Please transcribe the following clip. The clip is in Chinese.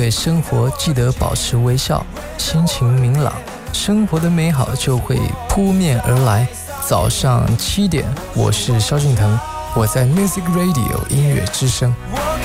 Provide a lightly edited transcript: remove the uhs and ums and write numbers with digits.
对生活记得保持微笑，心情明朗，生活的美好就会扑面而来。早上7点，我是萧敬腾，我在 Music Radio 音乐之声。